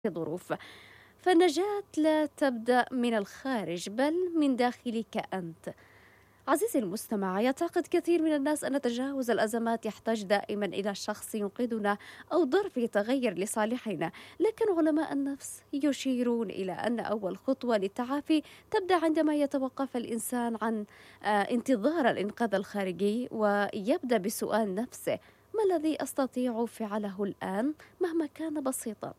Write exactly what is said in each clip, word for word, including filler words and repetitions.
ظروف. فالنجاة لا تبدأ من الخارج بل من داخلك أنت. عزيزي المستمع، يعتقد كثير من الناس أن تجاوز الأزمات يحتاج دائما إلى شخص ينقذنا أو ظرف يتغير لصالحنا، لكن علماء النفس يشيرون إلى أن أول خطوة للتعافي تبدأ عندما يتوقف الإنسان عن آه، انتظار الإنقاذ الخارجي ويبدأ بسؤال نفسه: ما الذي أستطيع فعله الآن مهما كان بسيطا؟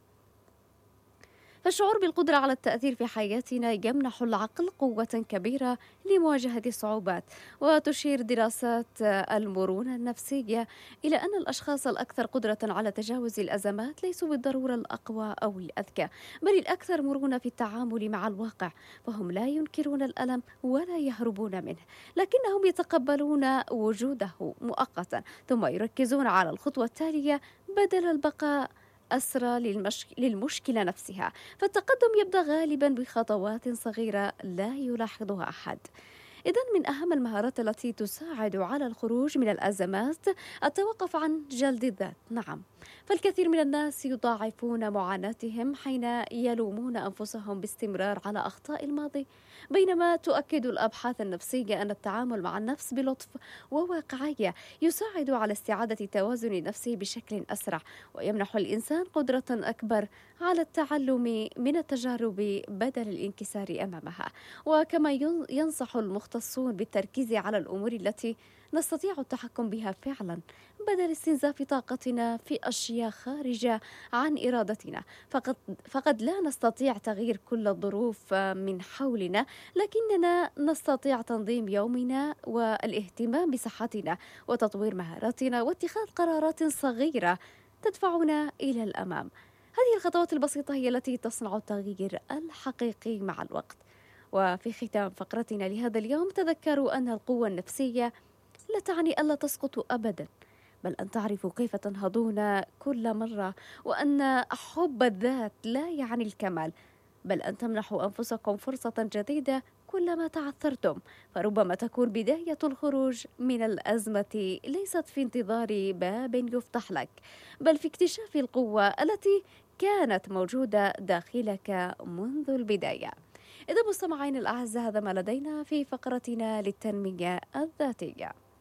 فالشعور بالقدرة على التأثير في حياتنا يمنح العقل قوة كبيرة لمواجهة الصعوبات. وتشير دراسات المرونة النفسية إلى أن الأشخاص الأكثر قدرة على تجاوز الأزمات ليسوا بالضرورة الأقوى أو الأذكى، بل الأكثر مرونة في التعامل مع الواقع. فهم لا ينكرون الألم ولا يهربون منه، لكنهم يتقبلون وجوده مؤقتا ثم يركزون على الخطوة التالية بدل البقاء أسرى للمش... للمشكلة نفسها. فالتقدم يبدأ غالبا بخطوات صغيرة لا يلاحظها أحد. إذن من أهم المهارات التي تساعد على الخروج من الأزمات التوقف عن جلد الذات. نعم، فالكثير من الناس يضاعفون معاناتهم حين يلومون أنفسهم باستمرار على أخطاء الماضي، بينما تؤكد الأبحاث النفسية أن التعامل مع النفس بلطف وواقعية يساعد على استعادة التوازن النفسي بشكل أسرع، ويمنح الإنسان قدرة أكبر على التعلم من التجارب بدل الانكسار أمامها. وكما ين- ينصح المختصون بالتركيز على الأمور التي نستطيع التحكم بها فعلا بدل استنزاف طاقتنا في أشياء خارجة عن إرادتنا. فقد, فقد لا نستطيع تغيير كل الظروف من حولنا، لكننا نستطيع تنظيم يومنا والاهتمام بصحتنا وتطوير مهاراتنا واتخاذ قرارات صغيرة تدفعنا إلى الأمام. هذه الخطوات البسيطة هي التي تصنع التغيير الحقيقي مع الوقت. وفي ختام فقرتنا لهذا اليوم، تذكروا أن القوة النفسية لا تعني ألا تسقطوا أبدا، بل أن تعرفوا كيف تنهضون كل مرة، وأن حب الذات لا يعني الكمال، بل أن تمنحوا أنفسكم فرصة جديدة كلما تعثرتم. فربما تكون بداية الخروج من الأزمة ليست في انتظار باب يفتح لك، بل في اكتشاف القوة التي كانت موجودة داخلك منذ البداية. إذا مستمعين الأعزاء، هذا ما لدينا في فقرتنا للتنمية الذاتية.